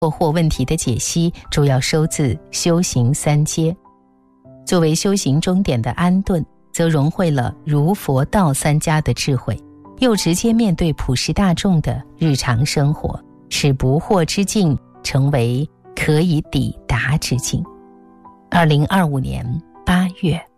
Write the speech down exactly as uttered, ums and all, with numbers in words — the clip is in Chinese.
或或问题的解析主要收自《修行三阶》。作为修行终点的安顿，则融汇了儒佛道三家的智慧，又直接面对普世大众的日常生活，使不惑之境成为可以抵达之境。二零二五年八月。